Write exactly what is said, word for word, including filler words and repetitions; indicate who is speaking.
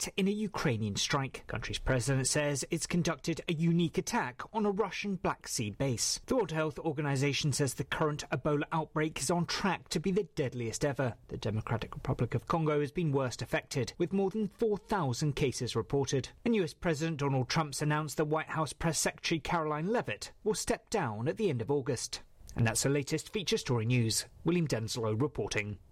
Speaker 1: hit in a Ukrainian strike. Country's president says it's conducted a unique attack on a Russian Black Sea base. The World Health Organization says the current Ebola outbreak is on track to be the deadliest ever. The Democratic Republic of Congo has been worst affected, with more than four thousand cases reported. And U S President Donald Trump's announced that White House Press Secretary Caroline Leavitt will step down at the end of August. And that's the latest feature story news. William Denslow reporting.